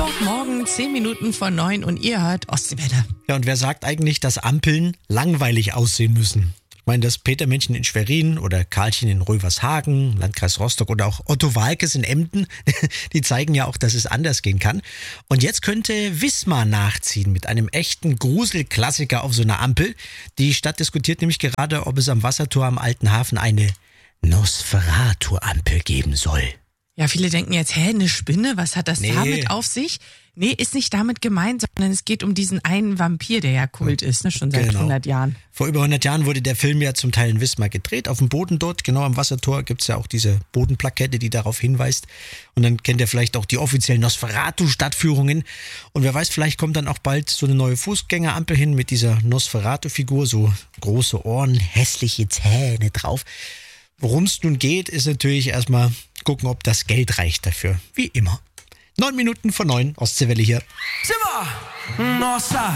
Mittwochmorgen, 10 Minuten vor 9 und ihr hört Ostseewetter. Ja, und wer sagt eigentlich, dass Ampeln langweilig aussehen müssen? Ich meine, das Petermännchen in Schwerin oder Karlchen in Rövershagen, Landkreis Rostock oder auch Otto Walkes in Emden, die zeigen ja auch, dass es anders gehen kann. Und jetzt könnte Wismar nachziehen mit einem echten Gruselklassiker auf so einer Ampel. Die Stadt diskutiert nämlich gerade, ob es am Wassertor am Alten Hafen eine Nosferatu-Ampel geben soll. Ja, viele denken jetzt, eine Spinne, was hat das damit auf sich? Nee, ist nicht damit gemeint, sondern es geht um diesen einen Vampir, der ja Kult ist, ne, schon seit 100 Jahren. Vor über 100 Jahren wurde der Film ja zum Teil in Wismar gedreht. Auf dem Boden dort, genau am Wassertor, gibt's ja auch diese Bodenplakette, die darauf hinweist. Und dann kennt ihr vielleicht auch die offiziellen Nosferatu-Stadtführungen. Und wer weiß, vielleicht kommt dann auch bald so eine neue Fußgängerampel hin mit dieser Nosferatu-Figur, so große Ohren, hässliche Zähne drauf. Worum es nun geht, ist natürlich erstmal gucken, ob das Geld reicht dafür. Wie immer. 9 Minuten vor 9, Ostseewelle hier. Zimmer! Nossa!